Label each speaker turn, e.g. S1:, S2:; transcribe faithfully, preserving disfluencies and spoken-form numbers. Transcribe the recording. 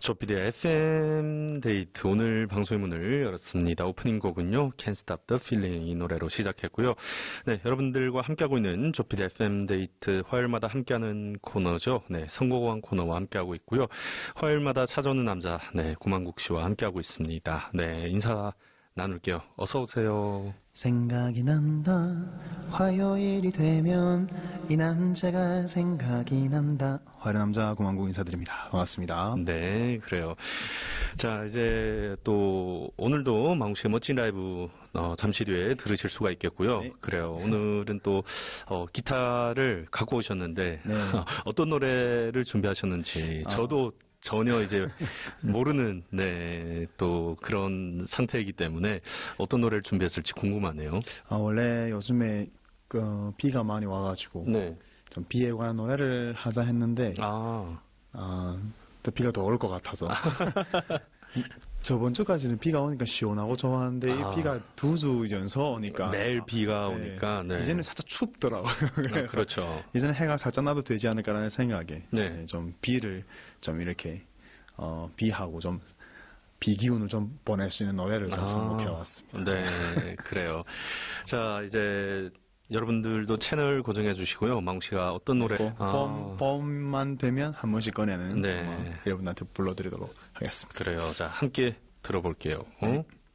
S1: 조피디의 에프엠 데이트 오늘 방송의 문을 열었습니다. 오프닝 곡은요, Can't Stop the Feeling 이 노래로 시작했고요. 네, 여러분들과 함께하고 있는 조피디 에프엠 데이트 화요일마다 함께하는 코너죠. 네, 선곡왕 코너와 함께하고 있고요. 화요일마다 찾아오는 남자, 네, 구만국 씨와 함께하고 있습니다. 네, 인사 나눌게요. 어서 오세요.
S2: 생각이 난다. 화요일이 되면 이 남자가 생각이 난다. 화요일 남자 구만국 인사드립니다. 반갑습니다.
S1: 네, 그래요. 자, 이제 또 오늘도 망국 씨의 멋진 라이브 어, 잠시 뒤에 들으실 수가 있겠고요.
S2: 네.
S1: 그래요. 오늘은 또 어, 기타를 갖고 오셨는데
S2: 네.
S1: 어떤 노래를 준비하셨는지
S2: 아.
S1: 저도 전혀 이제 모르는 네, 또 그런 상태이기 때문에 어떤 노래를 준비했을지 궁금하네요.
S2: 아, 원래 요즘에 그 비가 많이 와가지고
S1: 네.
S2: 좀 비에 관한 노래를 하자 했는데
S1: 아,
S2: 아, 또 비가 더 올 것 같아서 저번 주까지는 비가 오니까 시원하고 좋았는데
S1: 아.
S2: 이 비가 두 주 연속 오니까
S1: 매일 비가 오니까 네.
S2: 이제는 살짝 춥더라고요.
S1: 아, 그렇죠.
S2: 이제는 해가 살짝 나도 되지 않을까라는 생각에
S1: 네.
S2: 네, 좀 비를 좀 이렇게 어, 비하고 좀 비 기운을 좀 보낼 수 있는 노래를 좀
S1: 아,
S2: 선곡해 왔습니다.
S1: 네, 그래요. 자, 이제 여러분들도 채널 고정해 주시고요. 망국 씨가 어떤 노래?
S2: 봄,
S1: 아,
S2: 봄만 되면 한 번씩 꺼내는
S1: 네.
S2: 아마 여러분한테 불러드리도록 하겠습니다.
S1: 그래요. 자, 함께 들어볼게요. 어?
S2: 네.